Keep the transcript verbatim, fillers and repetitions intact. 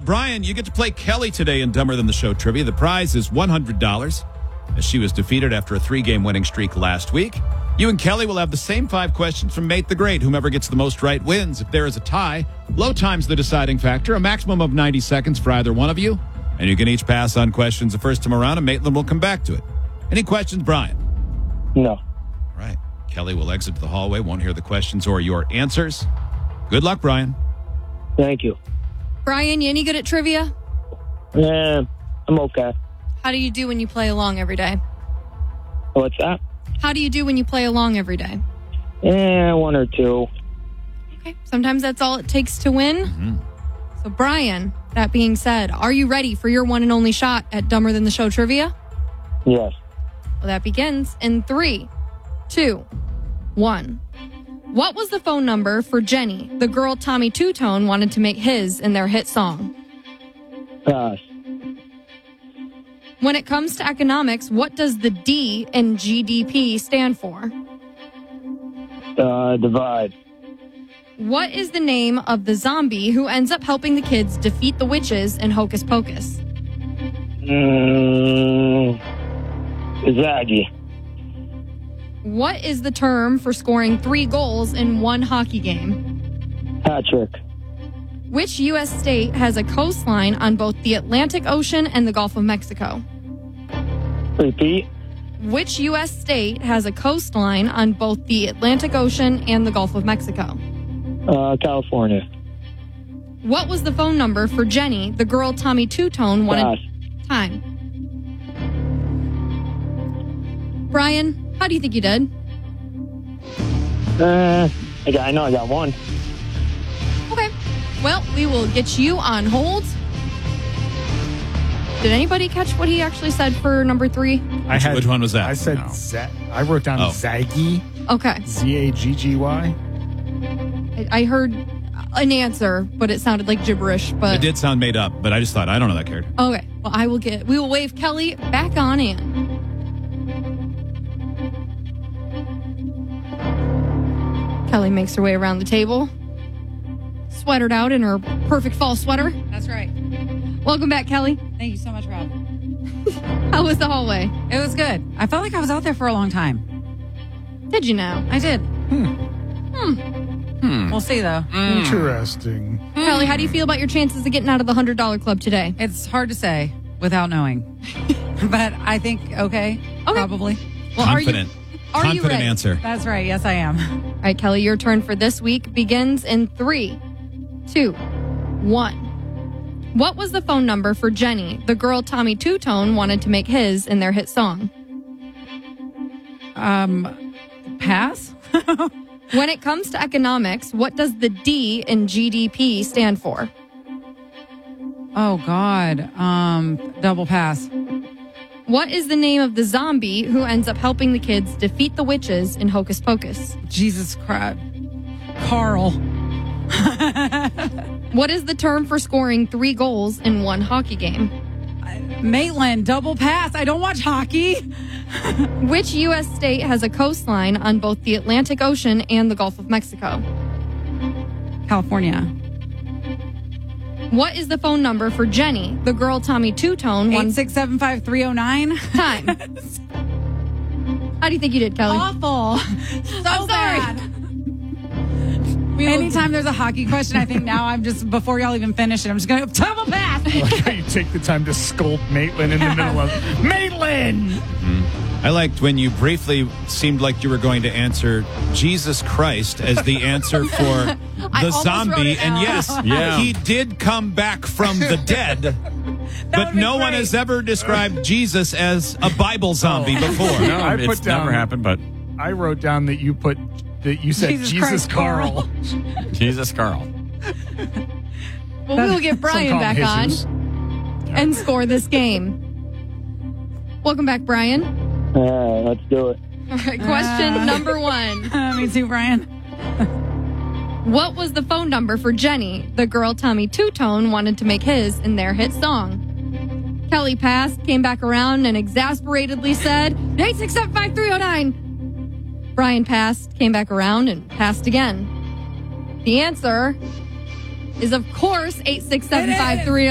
Brian, you get to play Kelly today in Dumber Than the Show trivia. The prize is one hundred dollars, as she was defeated after a three-game winning streak last week. You and Kelly will have the same five questions from Mate the Great. Whomever gets the most right wins. If there is a tie, low time's the deciding factor, a maximum of ninety seconds for either one of you. And you can each pass on questions the first time around, and Maitland will come back to it. Any questions, Brian? No. All right. Kelly will exit the hallway, won't hear the questions or your answers. Good luck, Brian. Thank you. Brian, you any good at trivia? Yeah, I'm okay. How do you do when you play along every day? What's that? How do you do when you play along every day? Yeah, one or two. Okay. Sometimes that's all it takes to win. Mm-hmm. So, Brian, that being said, are you ready for your one and only shot at Dumber Than the Show trivia? Yes. Well, that begins in three, two, one. What was the phone number for Jenny, the girl Tommy Two-Tone wanted to make his in their hit song? Pass. When it comes to economics, what does the D in G D P stand for? Uh, divide. What is the name of the zombie who ends up helping the kids defeat the witches in Hocus Pocus? Mm, Zaggy. What is the term for scoring three goals in one hockey game? Patrick. Which U S state has a coastline on both the Atlantic Ocean and the Gulf of Mexico? Repeat. Which U S state has a coastline on both the Atlantic Ocean and the Gulf of Mexico? Uh, California. What was the phone number for Jenny, the girl Tommy Two-Tone wanted? Pass. Time. Brian, how do you think you did? Uh, I, got, I know I got one. Okay. Well, we will get you on hold. Did anybody catch what he actually said for number three? I had, Which one was that? I said, No. za- I wrote down Oh. Zaggy, Okay. Z A G G Y. I, I heard an answer, but it sounded like gibberish. But It did sound made up, but I just thought, I don't know that card. Okay. Well, I will get. We will wave Kelly back on in. Kelly makes her way around the table, sweatered out in her perfect fall sweater. That's right. Welcome back, Kelly. Thank you so much, Rob. How was the hallway? It was good. I felt like I was out there for a long time. Did you know? I did. Hmm. We'll see, though. Interesting. Kelly, how do you feel about your chances of getting out of the one hundred dollars club today? It's hard to say without knowing. But I think okay, probably. Well, Confident. Are you, are you Confident ready? answer. That's right. Yes, I am. All right, Kelly, your turn for this week begins in three, two, one. What was the phone number for Jenny, the girl Tommy Two-Tone wanted to make his in their hit song? Um, pass? When it comes to economics, what does the D in G D P stand for? Oh, God. Um, double pass. What is the name of the zombie who ends up helping the kids defeat the witches in Hocus Pocus? Jesus Christ. Carl. What is the term for scoring three goals in one hockey game? Maitland, double pass. I don't watch hockey. Which U S state has a coastline on both the Atlantic Ocean and the Gulf of Mexico? California. What is the phone number for Jenny, the girl Tommy Two-Tone Eight wanted? six seven five three zero nine. Time. How do you think you did, Kelly? Awful. So I'm sorry. bad. Anytime there's a hockey question, I think now I'm just, before y'all even finish it, I'm just going to double pass. Like how you take the time to sculpt Maitland in the middle of Maitland. I liked when you briefly seemed like you were going to answer Jesus Christ as the answer for I the almost wrote zombie. it And down. yes, Yeah. he did come back from the dead. But would've been no one great. has ever described Jesus as a Bible zombie before. No, I it's put down- never happened, but I wrote down that you put that you said Jesus Jesus, Christ, Carl. Jesus Carl. Well, we will get Brian Some back call him on Jesus. and score this game. Welcome back, Brian. All right, let's do it. All right, question Uh. number one. Uh, me too, Brian. What was the phone number for Jenny, the girl Tommy Two-Tone wanted to make his in their hit song? Kelly passed, came back around, and exasperatedly said, eight six seven five three zero nine. Brian passed, came back around, and passed again. The answer is, of course, eight six seven five three zero nine.